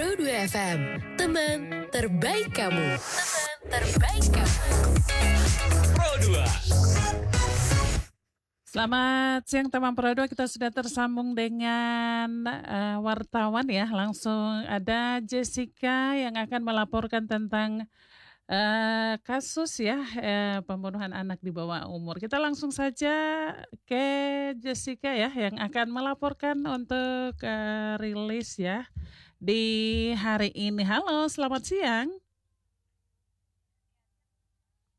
Pro 2 FM, teman terbaik kamu. Teman terbaik kamu. Pro 2. Selamat siang teman Pro 2, kita sudah tersambung dengan wartawan ya. Langsung ada Jessica yang akan melaporkan tentang kasus ya pembunuhan anak di bawah umur. Kita langsung saja ke Jessica ya yang akan melaporkan untuk rilis ya di hari ini. Halo, selamat siang.